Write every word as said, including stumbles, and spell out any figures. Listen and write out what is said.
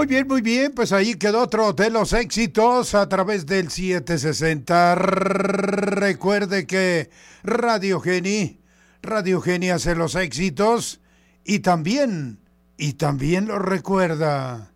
Muy bien, muy bien, pues ahí quedó otro de los éxitos a través del setecientos sesenta. Recuerde que Radio Geni, Radio Geni hace los éxitos y también, y también los recuerda.